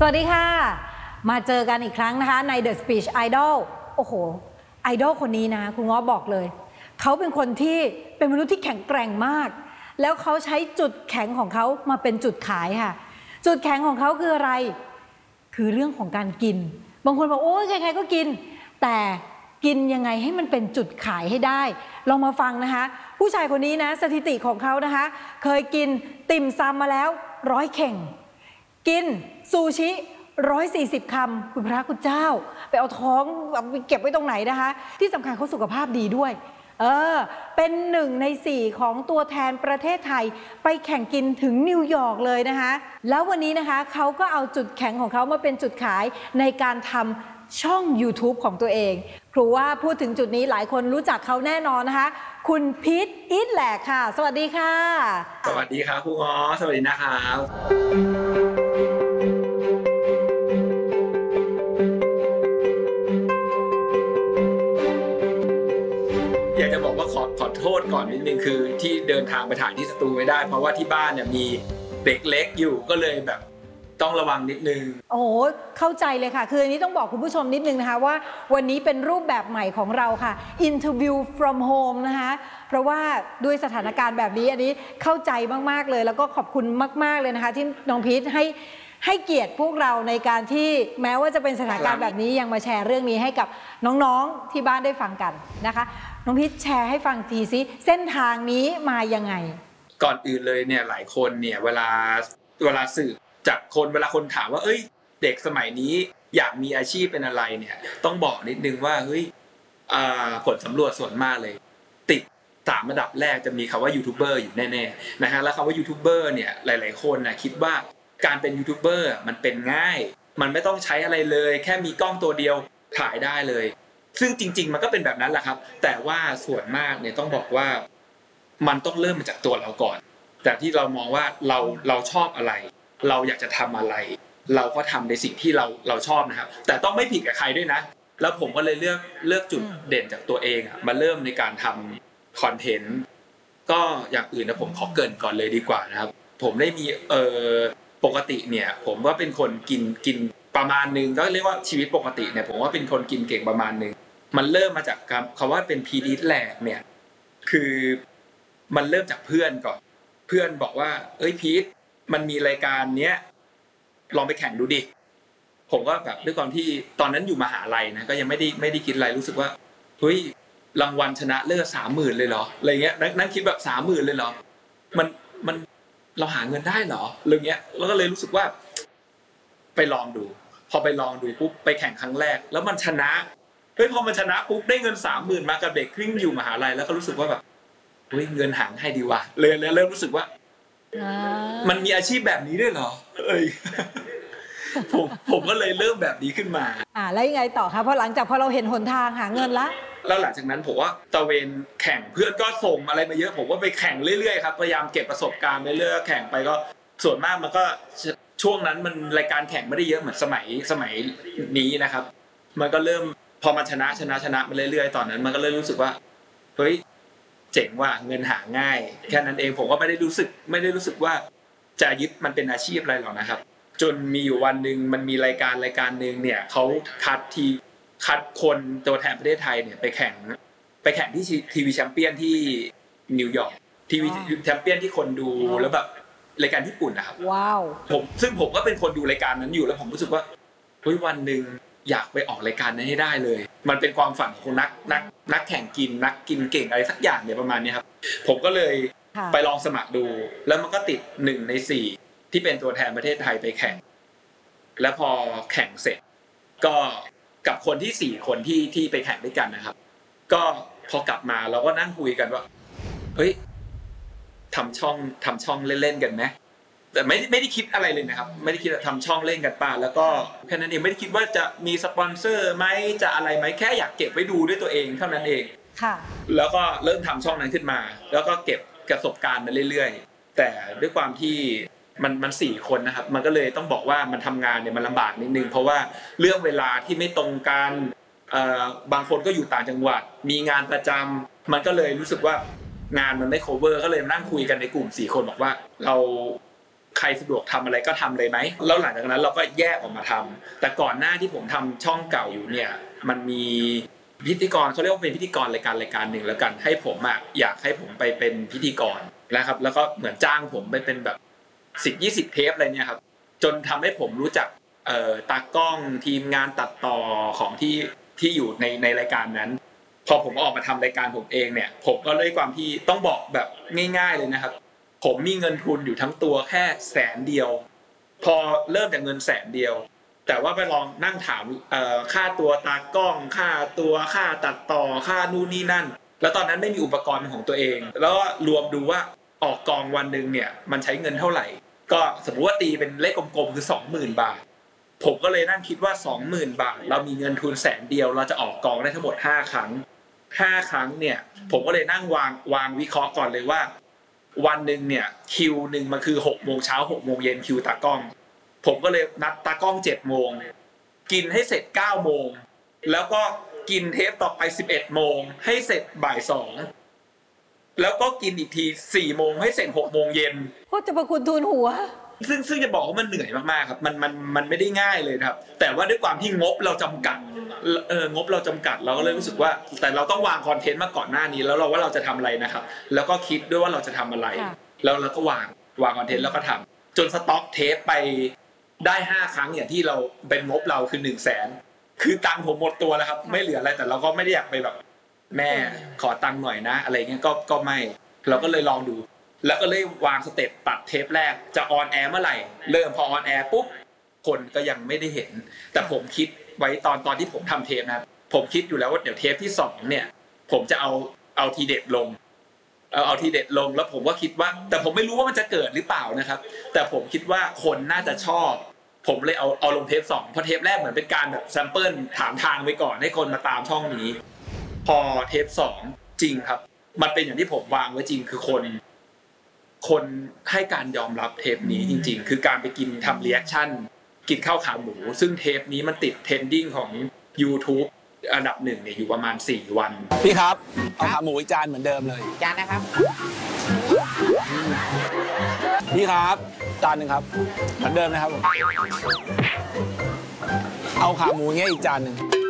สวัสดีค่ะมาเจอกันอีกครั้งนะคะใน The Speech Idol โอ้โหไอดอลคนนี้นะคุณง้อบอกเลยเขาเป็นคนที่เป็นมนุษย์ที่แข็งแกร่งมากแล้วเขาใช้จุดแข็งของเขามาเป็นจุดขายค่ะจุดแข็งของเขาคืออะไรคือเรื่องของการกินบางคนบอกโอ้ยใครๆก็กินแต่กินยังไงให้มันเป็นจุดขายให้ได้ลองมาฟังนะคะผู้ชายคนนี้นะสถิติของเขานะคะเคยกินติ่มซำมาแล้ว100 เข่งกินซูชิ140 คำคุณพระคุณเจ้าไปเอาท้องเก็บไว้ตรงไหนนะคะที่สำคัญเขาสุขภาพดีด้วยเป็น1 ใน 4ของตัวแทนประเทศไทยไปแข่งกินถึงนิวยอร์กเลยนะคะแล้ววันนี้นะคะเขาก็เอาจุดแข็งของเขามาเป็นจุดขายในการทำช่อง YouTube ของตัวเองครูว่าพูดถึงจุดนี้หลายคนรู้จักเขาแน่นอนนะคะคุณพีทอีทแหลกค่ะสวัสดีค่ะสวัสดีครับครูง้อสวัสดีนะครับอยากจะบอกว่าขอโทษก่อนนิดนึงคือที่เดินทางไปถ่ายที่สตูไม่ได้เพราะว่าที่บ้านเนี่ยมีเด็กเล็กอยู่ก็เลยแบบต้องระวังนิดนึงโอ้เข้าใจเลยค่ะคืออันนี้ต้องบอกคุณผู้ชมนิดนึงนะคะว่าวันนี้เป็นรูปแบบใหม่ของเราค่ะ Interview from home นะคะเพราะว่าด้วยสถานการณ์แบบนี้อันนี้เข้าใจมากๆเลยแล้วก็ขอบคุณมากๆเลยนะคะที่น้องพีทให้เกียรติพวกเราในการที่แม้ว่าจะเป็นสถานการณ์แบบนี้ยังมาแชร์เรื่องนี้ให้กับน้องๆที่บ้านได้ฟังกันนะคะน้องพีทแชร์ให้ฟังทีซิเส้นทางนี้มายังไงก่อนอื่นเลยเนี่ยหลายคนเนี่ยเวลาสืบจากคนเวลาคนถามว่าเอ้ยเด็กสมัยนี้อยากมีอาชีพเป็นอะไรเนี่ยต้องบอกนิดนึงว่าเฮ้ยผลสำรวจส่วนมากเลยติด3 อันดับแรกจะมีคำว่ายูทูบเบอร์อยู่แน่ๆนะฮะแล้วคำว่ายูทูบเบอร์เนี่ยหลายๆคนนะคิดว่าการเป็นยูทูบเบอร์มันเป็นง่ายมันไม่ต้องใช้อะไรเลยแค่มีกล้องตัวเดียวถ่ายได้เลยซึ่งจริงๆมันก็เป็นแบบนั้นแหละครับแต่ว่าส่วนมากเนี่ยต้องบอกว่ามันต้องเริ่มมาจากตัวเราก่อนแต่ที่เรามองว่าเราชอบอะไรเราอยากจะทำอะไรเราก็ทำในสิ่งที่เราชอบนะครับแต่ต้องไม่ผิดกับใครด้วยนะแล้วผมก็เลยเลือกจุดเด่นจากตัวเองมาเริ่มในการทำคอนเทนต์ก็อย่างอื่นนะผมขอเกริ่นก่อนเลยดีกว่านะครับผมได้มีปกติเนี่ยผมว่าเป็นคนกินประมาณนึงก็เรียกว่าชีวิตปกติเนี่ยผมว่าเป็นคนกินเก่งประมาณนึงมันเริ่มมาจากคำว่าเป็นพีดีแหลกเนี่ยคือมันเริ่มจากเพื่อนก่อนเพื่อนบอกว่าเอ้ยพีทมันมีรายการเนี้ยลองไปแข่งดูดิผมก็แบบด้วยความที่ตอนนั้นอยู่มหาลัยนะก็ยังไม่ได้คิดอะไรรู้สึกว่าเฮ้ยรางวัลชนะเลิศ30,000เลยเหรออะไรเงี้ยนั่งคิดแบบ30,000เลยเหรอมันเราหาเงินได้เหรออะไรเงี้ยแล้วก็เลยรู้สึกว่าไปลองดูพอไปลองดูปุ๊บไปแข่งครั้งแรกแล้วมันชนะเฮ้ยพอมันชนะปุ๊บได้เงิน30,000มากับเด็กที่อยู่มหาลัยแล้วก็รู้สึกว่าแบบเฮ้ยเงินหาง่ายดีว่ะเลยเริ่มรู้สึกว่ามันมีอาชีพแบบนี้ด้วยเหรอผมก็เลยเริ่มแบบนี้ขึ้นมาแล้วยังไงต่อคะพอหลังจากพอเราเห็นหนทางหาเงินแล้วหลังจากนั้นผมว่าตะเวนแข่งเพื่อนก็ส่งอะไรมาเยอะผมก็ไปแข่งเรื่อยๆครับพยายามเก็บประสบการณ์ไปเรื่อยๆแข่งไปก็ส่วนมากมันก็ช่วงนั้นมันรายการแข่งไม่ได้เยอะเหมือนสมัยนี้นะครับมันก็เริ่มพอมันชนะมาเรื่อยๆตอนนั้นมันก็เริ่มรู้สึกว่าเฮ้ยเจ๋งว่ะเงินหาง่ายแค่นั้นเองผมก็ไม่ได้รู้สึกว่าจะยึดมันเป็นอาชีพอะไรหรอกนะครับจนมีอยู่วันนึงมันมีรายการนึงเนี่ยเขาคัดคนตัวแทนประเทศไทยเนี่ยไปแข่งที่ทีวีแชมเปี้ยนที่นิวยอร์กทีวีแชมเปี้ยนที่คนดูแล้วแบบรายการญี่ปุ่นนะครับว้าวซึ่งผมก็เป็นคนดูรายการนั้นอยู่แล้วผมรู้สึกว่าเฮ้ยวันนึงอยากไปออกรายการนั้นให้ได้เลยมันเป็นความฝันของนักแข่งกินนักกินเก่งอะไรสักอย่างเนี่ยประมาณนี้ครับผมก็เลยไปลองสมัครดูแล้วมันก็ติด1 ใน 4ที่เป็นตัวแทนประเทศไทยไปแข่งแล้วพอแข่งเสร็จก็กับคนที่4 คนที่ไปแข่งด้วยกันนะครับก็พอกลับมาเราก็นั่งคุยกันว่าเฮ้ยทำช่องเล่นๆกันไหมแต่ไม่ได้คิดอะไรเลยนะครับไม่ได้คิดทำช่องเล่นกันป่ะแล้วก็แค่นั้นเองไม่ได้คิดว่าจะมีสปอนเซอร์ไหมจะอะไรไหมแค่อยากเก็บไว้ดูด้วยตัวเองเท่านั้นเองค่ะแล้วก็เริ่มทำช่องนั้นขึ้นมาแล้วก็เก็บประสบการณ์มาเรื่อยๆแต่ด้วยความที่มัน4 คนนะครับมันก็เลยต้องบอกว่ามันทำงานเนี่ยมันลำบากนิดนึงเพราะว่าเรื่องเวลาที่ไม่ตรงกันบางคนก็อยู่ต่างจังหวัดมีงานประจำมันก็เลยรู้สึกว่างานมันไม่ cover ก็เลยนั่งคุยกันในกลุ่ม4 คนบอกว่าเราใครสะดวกทำอะไรก็ทำเลยไหมแล้วหลังจากนั้นเราก็แยกออกมาทำแต่ก่อนหน้าที่ผมทำช่องเก่าอยู่เนี่ยมันมีพิธีกรเขาเรียกว่าเป็นพิธีกรรายการหนึ่งแล้วกันให้ผมอยากให้ผมไปเป็นพิธีกรนะครับแล้วก็เหมือนจ้างผมไปเป็นแบบ10-20 เทปอะไรเนี่ยครับจนทำให้ผมรู้จักตากล้องทีมงานตัดต่อของที่อยู่ในรายการนั้นพอผมออกมาทำรายการผมเองเนี่ยผมก็ด้วยความที่ต้องบอกแบบง่ายๆเลยนะครับผมมีเงินทุนอยู่ทั้งตัวแค่100,000พอเริ่มจากเงิน100,000แต่ว่าไปลองนั่งถามค่าตัวตากล้องค่าตัดต่อค่านู่นนี่นั่นแล้วตอนนั้นไม่มีอุปกรณ์ของตัวเองแล้วรวมดูว่าออกกองวันนึงเนี่ยมันใช้เงินเท่าไหร่ก็สมมุติว่าตีเป็นเลขกลมๆคือ 20,000 บาทผมก็เลยนั่งคิดว่า 20,000 บาทเรามีเงินทุน100,000เราจะออกกองได้ทั้งหมด5 ครั้งเนี่ยผมก็เลยนั่งวางวิเคราะห์ก่อนเลยว่าวันนึงเนี่ยคิวนึงมันคือ6 โมงเช้า6 โมงเย็นคิวตากล้องผมก็เลยนัดตากล้อง7 โมงกินให้เสร็จ9 โมงแล้วก็กินเทปต่อไป11 โมงให้เสร็จบ่าย 2แล้วก็กินอีกที4 โมงให้เสร็จ6 โมงเย็นโคตรจะประคุณทูลหัวซึ่งจะบอกว่ามันเหนื่อยมากๆครับมันไม่ได้ง่ายเลยครับแต่ว่าด้วยความที่งบเราจำกัดงบเราจำกัดเราก็เลยรู้สึกว่าแต่เราต้องวางคอนเทนต์มาก่อนหน้านี้แล้วเราว่าเราจะทำอะไรนะครับแล้วก็คิดด้วยว่าเราจะทำอะไรแล้วเราก็วางคอนเทนต์แล้วก็ทำจนสต็อกเทปไปได้5 ครั้งอย่างที่เราเป็นงบเราคือ100,000คือตังค์ผมหมดตัวแล้วครับไม่เหลืออะไรแต่เราก็ไม่ได้อยากไปแบบแม่ขอตังค์หน่อยนะอะไรเงี้ยก็ไม่เราก็เลยลองดูแล้วก็เลยวางสเต็ปตัดเทปแรกจะออนแอร์เมื่อไหร่เริ่มพอออนแอร์ปุ๊บคนก็ยังไม่ได้เห็นแต่ผมคิดไว้ตอนที่ผมทำเทปนะครับผมคิดอยู่แล้วว่าเดี๋ยวเทปที่2เนี่ยผมจะเอาทีเด็ดลงเอาทีเด็ดลงแล้วผมก็คิดว่าแต่ผมไม่รู้ว่ามันจะเกิดหรือเปล่านะครับแต่ผมคิดว่าคนน่าจะชอบผมเลยเอาลงเทป2เพราะเทปแรกเหมือนเป็นการแบบแซมเปิลถามทางไปก่อนให้คนมาตามช่องนี้พอเทป2จริงครับมันเป็นอย่างที่ผมวางไว้จริงคือคนให้การยอมรับเทปนี้จริงๆคือการไปกินทำรีแอคชั่นกินข้าวขาหมูซึ่งเทปนี้มันติดเทรนดิ้งของ YouTube อันดับ1เนี่ยอยู่ประมาณ4 วันพี่ครับเอาขาหมูอีกจานเหมือนเดิมเลยจานนะครับพี่ครับจานนึงครับเหมือนเดิมนะครับผมเอาขาหมูเงี้ยอีกจานนึง